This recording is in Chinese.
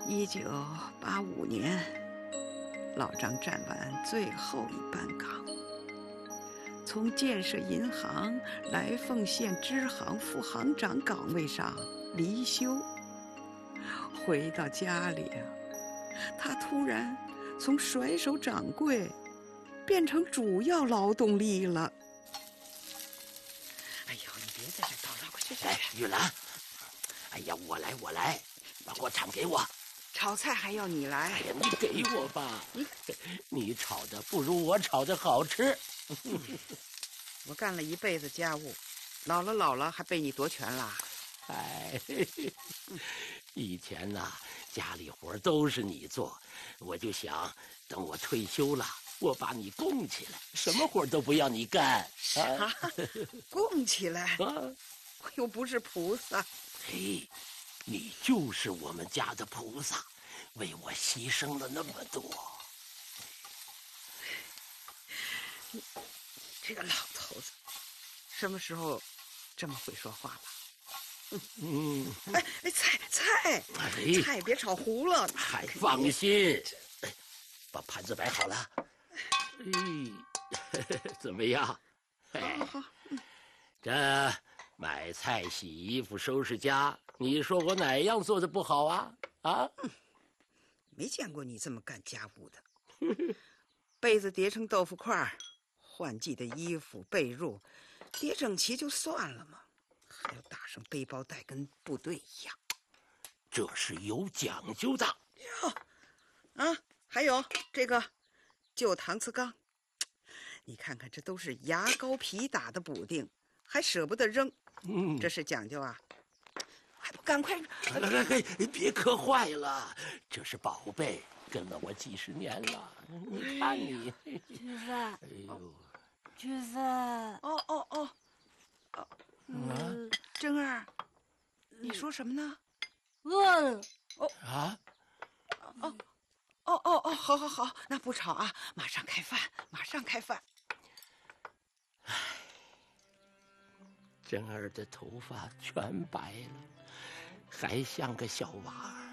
1985年，老张站完最后一班岗，从建设银行来凤县支行副行长岗位上离休。回到家里啊，他突然从甩手掌柜变成主要劳动力了。哎呦，你别在这叨叨，快去！ 哎，玉兰，哎呀，我来，把锅铲给我。 炒菜还要你来？ 哎呀，你给我吧，你炒的不如我炒的好吃。 我干了一辈子家务，老了还被你夺权了。 哎，以前呐，家里活都是你做，我就想等我退休了，我把你供起来，什么活都不要你干。 啊，供起来？我又不是菩萨。 嘿，你就是我们家的菩萨，为我牺牲了那么多。 你这个老头子，什么时候这么会说话了？菜别炒糊了。 还放心，把盘子摆好了。怎么样？ 好。 这买菜、洗衣服、收拾家，你说我哪样做的不好啊？ 没见过你这么干家务的。被子叠成豆腐块，换季的衣服、被褥叠整齐就算了嘛，还要打上背包带，跟部队一样。 这是有讲究的。 还有这个旧搪瓷缸，你看看，这都是牙膏皮打的补丁，还舍不得扔。这是讲究啊！还不赶快！ 别磕坏了，这是宝贝，跟了我几十年了。你看你， 菊芬， 哎呦， 菊芬， 珍儿，你说什么呢？ 饿了。 好，那不吵啊，马上开饭。 珍儿的头发全白了，还像个小娃儿。